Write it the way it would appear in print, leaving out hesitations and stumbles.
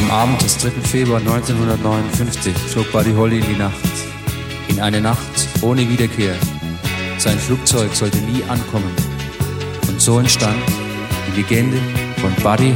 Am Abend des 3. Februar 1959 flog Buddy Holly in die Nacht. In eine Nacht ohne Wiederkehr. Sein Flugzeug sollte nie ankommen. Und so entstand die Legende von Buddy